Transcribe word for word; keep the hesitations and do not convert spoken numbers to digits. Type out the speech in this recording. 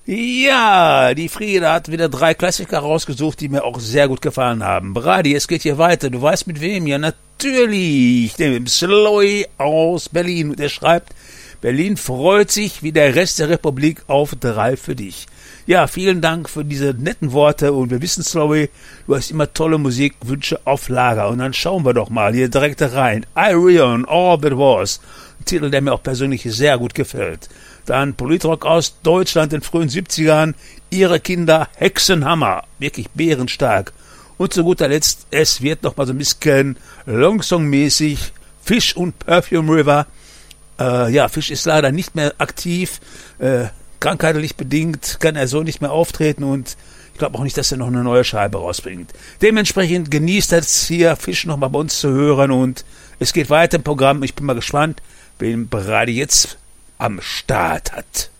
Ja, die Frieda hat wieder drei Klassiker rausgesucht, die mir auch sehr gut gefallen haben. Brady, es geht hier weiter. Du weißt mit wem? Ja, natürlich. Dem Slowy aus Berlin. Und er schreibt, Berlin freut sich wie der Rest der Republik auf drei für dich. Ja, vielen Dank für diese netten Worte und wir wissen, Slowy, du hast immer tolle Musikwünsche auf Lager. Und dann schauen wir doch mal hier direkt rein. Irion, All That Was. Ein Titel, der mir auch persönlich sehr gut gefällt. Dann Politrock aus Deutschland in den frühen siebzigern, Ihre Kinder, Hexenhammer, wirklich bärenstark. Und zu guter Letzt, es wird noch mal so ein bisschen Longsong-mäßig, Fish und Perfume River. Äh, ja, Fish ist leider nicht mehr aktiv, äh, krankheitlich bedingt, kann er so nicht mehr auftreten und ich glaube auch nicht, dass er noch eine neue Scheibe rausbringt. Dementsprechend genießt es hier, Fish noch mal bei uns zu hören und es geht weiter im Programm. Ich bin mal gespannt, wen Brady jetzt am Start hat.